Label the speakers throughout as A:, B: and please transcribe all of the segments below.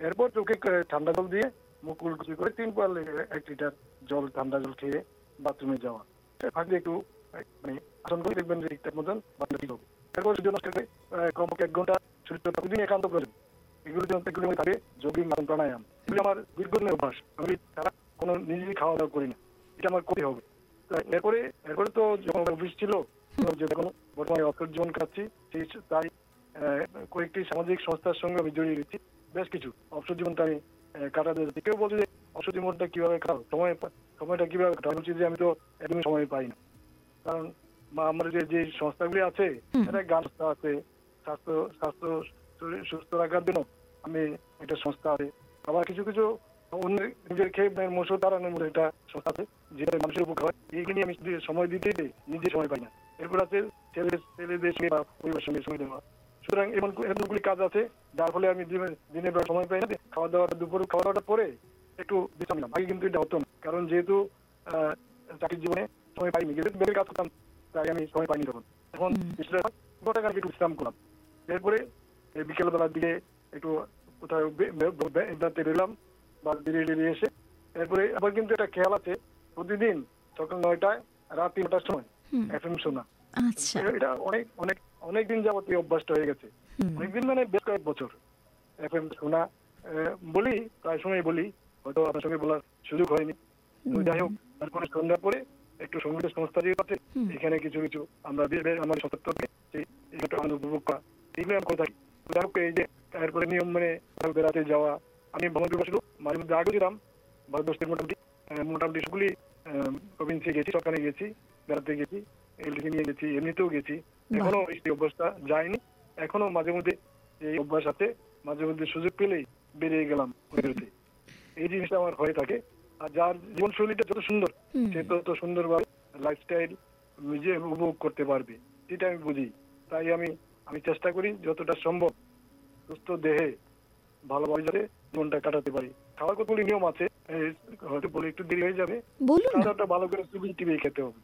A: এরপর চোখে ঠান্ডা জল দিয়ে মুখ কুলকুচি করে 3 পাল 1 লিটার জল, ঠান্ডা জল খেয়ে বাথরুমে যাওয়া। ফাঁকে একটু মানে আসন করে দেখবেন যে ঠিকঠাক মতন বাথরুম ঠিক হবে। এরপর সূর্য নষ্ট করে কমপক্ষে 1 ঘন্টা সূর্য প্রতিদিন একান্ত প্রয়োজন। এগুলো থাকে যোগী মানব প্রাণায়াম। এগুলো আমার দীর্ঘদিনের অভ্যাস। আমি তারা কোনো নিজেই খাওয়া দাওয়া করি না, এটা আমার করতে হবে। এরপরে তো যখন অফিস ছিল, যে এখন বর্তমানে অবসর জীবন কাটাচ্ছি, তাই কয়েকটি সামাজিক সংস্থার সঙ্গে আমি জড়িয়ে গেছি। বেশ কিছু অবসর জীবনটা আমি কাটাতে যাচ্ছি। কেউ বলছে যে অবসর জীবনটা কিভাবে কাটাও, সময়টা কিভাবে কাটাও, বলছি যে আমি তো একদমই সময় পাই না। কারণ আমার যে সংস্থাগুলি আছে, এটা গান সংস্থা আছে, স্বাস্থ্য সুস্থ রাখার জন্য আমি একটা সংস্থা আছে। আবার কিছু অন্যের নিজের খেয়ে মশো তাড়ানোর মধ্যে একটা সংস্থা আছে, যেটা মানুষের উপকার হয়। এইখানে আমি সময় দিতে নিজে সময় পাই না। এরপর আছে ছেলেদের সঙ্গে বা পরিবারের সঙ্গে সময় দেওয়া। সুতরাং এমনগুলি কাজ আছে যার ফলে আমি দিনের বেলা সময় পাই না। খাওয়া দাওয়াটা পরে একটু বিশ্রাম নিলাম। আগে কিন্তু এটা হতো না, কারণ যেহেতু চাকরির জীবনে সময় পাইনি, বেড়ে কাজ করতাম, তাই আমি সময় পাইনি তখন। এখন একটু বিশ্রাম করলাম। এরপরে বিকেল বেলার দিকে একটু কোথাও বেড়াতে বেরোলাম বা বেরিয়ে এসে এরপরে আবার কিন্তু একটা খেয়াল আছে, প্রতিদিন সকাল 9টায় রাত 3টার সময় এফএম শোনা। এটা অনেক দিন যাবত এই অভ্যাসটা হয়ে গেছে। অনেকদিন মানে বেশ কয়েক বছর এফএম শোনা বলি, প্রায় সময় বলি, হয়তো আপনার সঙ্গে বলার সুযোগ হয়নি। যাই হোক, তারপরে সন্ধ্যার পরে একটু সঙ্গীতের সংস্থা যে আছে, এখানে কিছু আমরা আমার একটু আনন্দ উপভোগ করা, এগুলো আমি করে থাকি। যাই হোক, এই যে এরপরে নিয়ম মানে বেড়াতে যাওয়া, আমি ভ্রমণ ছিল মাঝে মধ্যে আগে ছিলাম ভারতবর্ষের মোটামুটি সবগুলি প্রভিন্সে গেছি, সরকারে গেছি, বেড়াতে গেছি, এলডিসি নিয়ে গেছি, এমনিতেও গেছি। এখনো এই অভ্যাসটা যায়নি, এখনো মাঝে মধ্যে এই অভ্যাস আছে, মাঝে মধ্যে সুযোগ পেলেই বেরিয়ে গেলাম বেরোতে। এই জিনিসটা আমার হয়ে থাকে। আর যার জীবনশৈলীটা যত সুন্দর, সে তত সুন্দরভাবে লাইফস্টাইল নিজে উপভোগ করতে পারবে, সেটা আমি বুঝি। তাই আমি চেষ্টা করি যতটা সম্ভব সুস্থ দেহে ভালোভাবে যাতে জীবনটা কাটাতে পারি। খাওয়ার কতগুলি নিয়ম আছে, হয়তো বলে একটু দেরি হয়ে যাবে। খাওয়াটা ভালো করে চিবিয়ে খেতে হবে।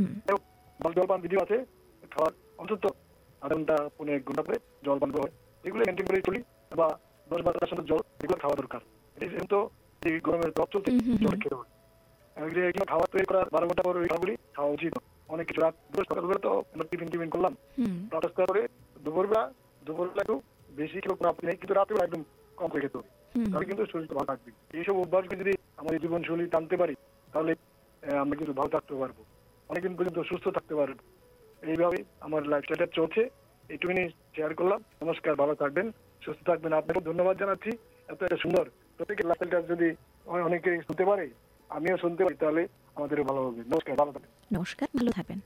A: জলপান বিধি আছে, খাওয়ার অন্তত আধা ঘন্টা 1.5 ঘন্টা করে জলপান হয়, এগুলো মেনটেন করে চলি। বা 10-12টার সময় জল, এগুলো খাওয়া দরকার। তো এই গরমের তপ চলতে জল খেতে হবে। খাওয়া তৈরি করার 12 ঘন্টা পরে ওই খাবারগুলি খাওয়া উচিত। অনেক কিছু রাত সকালবেলা তো আমরা টিফিন করলাম, করে দুপুরবেলা একটু বেশি খেলে কোনো আপত্তি নেই, কিন্তু রাতে একদম কম করে খেতে হবে, তাহলে কিন্তু শরীর ভালো থাকবে। এইসব অভ্যাসকে যদি আমাদের জীবনশৈলী টানতে পারি, তাহলে আমরা কিন্তু ভালো থাকতে পারবো, অনেকদিন পর্যন্ত সুস্থ থাকতে পারবো। এইভাবে আমার লাইফস্টাইলটা চলছে, এইটুকুনি শেয়ার করলাম। নমস্কার, ভালো থাকবেন, সুস্থ থাকবেন। আপনাকে ধন্যবাদ জানাচ্ছি। এত একটা সুন্দর প্রত্যেকের লাইফস্টাইলটা যদি অনেকে শুনতে পারে, আমিও শুনতে পারি, তাহলে আমাদেরও ভালো হবে। নমস্কার, ভালো থাকবেন।
B: নমস্কার, ভালো থাকবেন।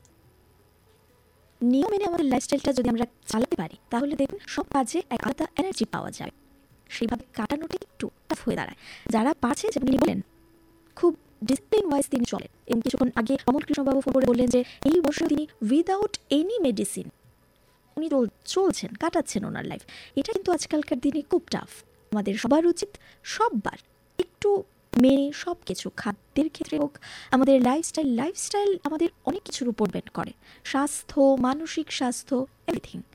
B: নিয়ম মেনে আমাদের লাইফস্টাইলটা যদি আমরা চালাতে পারি, তাহলে দেখবেন সব কাজে এক আলাদা এনার্জি পাওয়া যায়। সেইভাবে কাটানোটা একটু টাফ হয়ে দাঁড়ায়। যারা পারছে, যেমন বলেন খুব ডিসিপ্লিন ওয়াইজ তিনি চলেন, এবং কিছুক্ষণ আগে অমল কৃষ্ণবাবু ফোন করে বললেন যে এই বছর তিনি উইদাউট এনি মেডিসিন উনি চলছেন, কাটাচ্ছেন ওনার লাইফ। এটা কিন্তু আজকালকার দিনে খুব টাফ। আমাদের সবার উচিত সববার একটু মেনে সব কিছু, খাদ্যের ক্ষেত্রে হোক, আমাদের লাইফস্টাইল আমাদের অনেক কিছুর উপর ডিপেন্ড করে, স্বাস্থ্য, মানসিক স্বাস্থ্য, এভরিথিং।